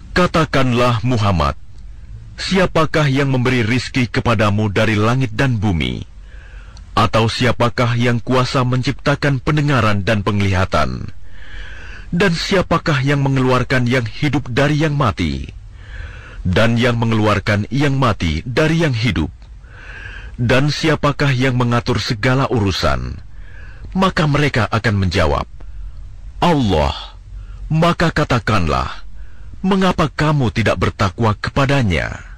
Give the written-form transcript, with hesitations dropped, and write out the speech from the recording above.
Katakanlah Muhammad, siapakah yang memberi rizki kepadamu dari langit dan bumi? Atau siapakah yang kuasa menciptakan pendengaran dan penglihatan? Dan siapakah yang mengeluarkan yang hidup dari yang mati? Dan yang mengeluarkan yang mati dari yang hidup? Dan siapakah yang mengatur segala urusan? Maka mereka akan menjawab, Allah. Maka katakanlah, mengapa kamu tidak bertakwa kepadanya?